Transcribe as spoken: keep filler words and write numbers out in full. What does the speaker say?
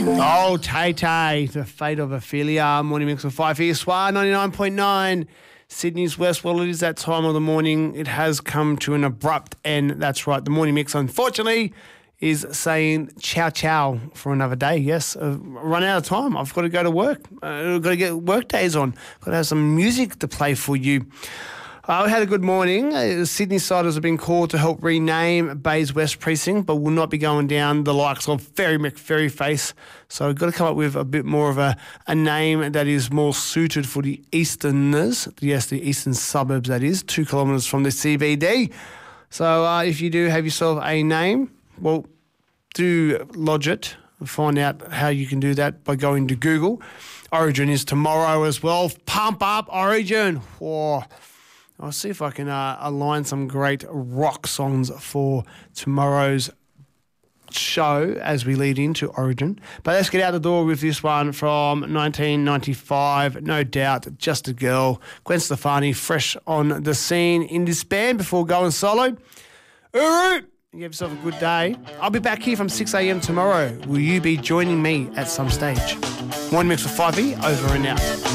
Oh, Tay Tay, the fate of Ophelia. Morning mix of five here. Swar ninety-nine point nine. Sydney's West. Well, it is that time of the morning. It has come to an abrupt end. That's right. The morning mix, unfortunately, is saying ciao ciao for another day. Yes, uh, run out of time. I've got to go to work. Uh, I've got to get work days on. Got to have some music to play for you. Uh, we had a good morning. Uh, Sydney siders have been called to help rename Bays West Precinct, but will not be going down the likes of Ferry McFerry Face. So we've got to come up with a bit more of a, a name that is more suited for the easterners. Yes, the eastern suburbs, that is, two kilometres from the C B D. So uh, if you do have yourself a name, well, do lodge it. Find out how you can do that by going to Google. Origin is tomorrow as well. Pump up Origin. Whoa. I'll see if I can uh, align some great rock songs for tomorrow's show as we lead into Origin. But let's get out the door with this one from nineteen ninety-five. No doubt, Just a Girl. Gwen Stefani, fresh on the scene in this band before going solo. Uru! You have yourself a good day. I'll be back here from six a.m. tomorrow. Will you be joining me at some stage? Morning mix for five E, over and out.